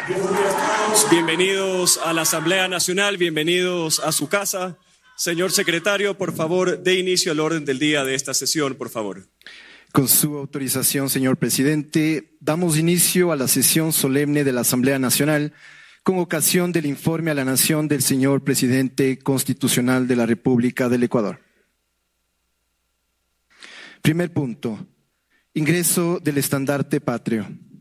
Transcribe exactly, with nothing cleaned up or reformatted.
Bienvenidos a la Asamblea Nacional, bienvenidos a su casa. Señor secretario, por favor, dé inicio al orden del día de esta sesión, por favor. Con su autorización, señor presidente, damos inicio a la sesión solemne de la Asamblea Nacional con ocasión del informe a la Nación del señor presidente constitucional de la República del Ecuador. Primer punto. Ingreso del estandarte patrio.